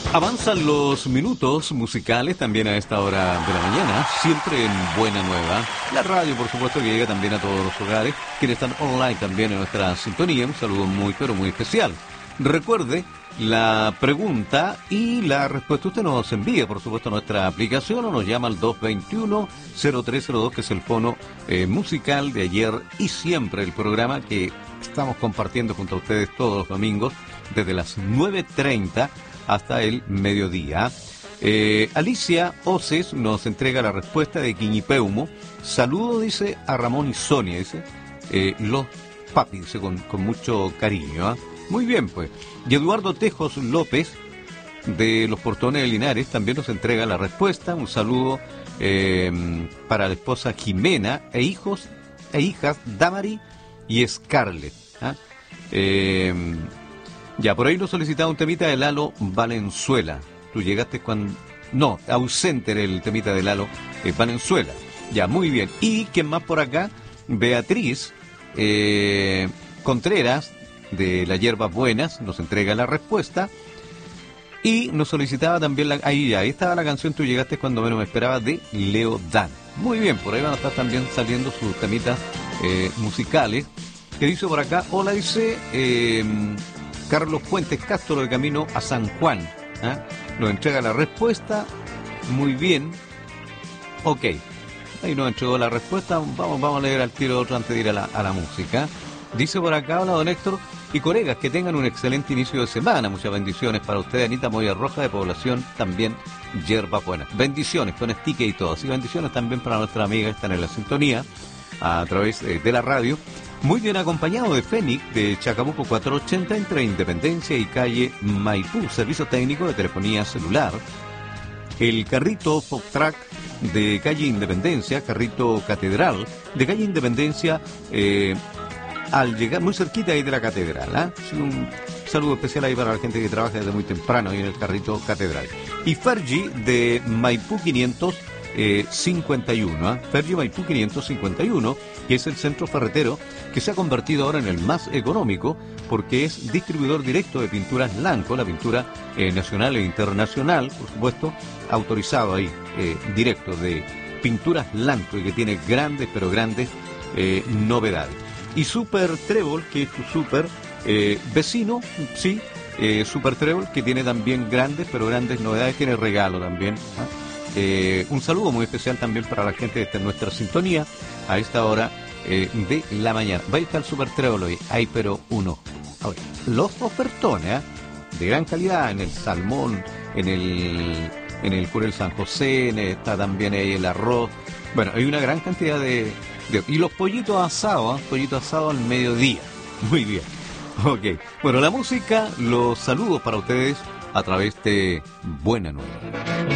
Avanzan los minutos musicales también a esta hora de la mañana, siempre en Buena Nueva. La radio, por supuesto, que llega también a todos los hogares, quienes están online también en nuestra sintonía. Un saludo muy, pero muy especial. Recuerde la pregunta y la respuesta usted nos envía, por supuesto, a nuestra aplicación o nos llama al 221-0302, que es el fono musical de ayer y siempre, el programa que estamos compartiendo junto a ustedes todos los domingos desde las 9:30 hasta el mediodía. Alicia Oces nos entrega la respuesta de Quiñipeumo. Saludo, dice, a Ramón y Sonia, dice, los papis, dice, con mucho cariño, ¿eh? Muy bien, pues. Y Eduardo Tejos López, de Los Portones de Linares, también nos entrega la respuesta. Un saludo para la esposa Jimena e hijos e hijas Damari y Scarlett, ¿eh? Ya, por ahí nos solicitaba un temita de Lalo Valenzuela. Tú llegaste cuando... No, ausente era el temita de Lalo Valenzuela. Ya, muy bien. Y ¿quién más por acá? Beatriz Contreras, de Las Hierbas Buenas, nos entrega la respuesta. Y nos solicitaba también, ahí estaba la canción Tú llegaste cuando menos me esperaba, de Leo Dan. Muy bien, por ahí van a estar también saliendo sus temitas musicales. Que dice por acá, hola, dice... Carlos Fuentes Castro, de camino a San Juan, ¿eh? Nos entrega la respuesta. Muy bien. Ok, ahí nos entregó la respuesta. Vamos a leer al tiro otro antes de ir a la música. Dice por acá, hola don Héctor y colegas, que tengan un excelente inicio de semana. Muchas bendiciones para usted, Anita Moya Roja, de Población también Hierbas Buenas. Bendiciones con estique y todo. Y bendiciones también para nuestra amiga que están en la sintonía a través de la radio. Muy bien acompañado de Fénix, de Chacabuco 480, entre Independencia y calle Maipú, servicio técnico de telefonía celular. El carrito Foxtrack de calle Independencia, carrito Catedral de calle Independencia, al llegar muy cerquita ahí de la Catedral, ¿eh? Un saludo especial ahí para la gente que trabaja desde muy temprano ahí en el carrito Catedral. Y Fergie de Maipú 551, ¿eh? Fergie Maipú 551, que es el centro ferretero que se ha convertido ahora en el más económico porque es distribuidor directo de pinturas Lanco, la pintura nacional e internacional, por supuesto, autorizado ahí, directo de pinturas Lanco, y que tiene grandes, pero grandes novedades. Y Super Trébol, que es tu super vecino, sí, Super Trébol, que tiene también grandes, pero grandes novedades, tiene regalo también, ¿eh? Un saludo muy especial también para la gente que está en nuestra sintonía a esta hora de la mañana. Va a estar el Super Trébol hoy, hay pero uno. A ver, los ofertones, de gran calidad, en el salmón, en el curel San José, está también ahí el arroz. Bueno, hay una gran cantidad y los pollitos asados, pollito asado al mediodía. Muy bien. Ok. Bueno, la música, los saludos para ustedes a través de Buena Nueva.